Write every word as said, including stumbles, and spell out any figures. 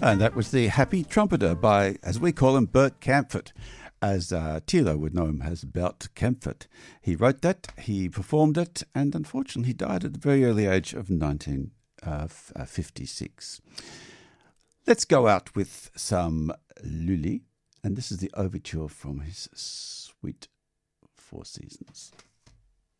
And that was the Happy Trumpeter by, as we call him, Bert Kaempfert, as uh, Thilo would know him as Bert Kaempfert. He wrote that, he performed it, and unfortunately he died at the very early age of nineteen fifty-six. Let's go out with some Lully, and this is the overture from his Suite Four Seasons.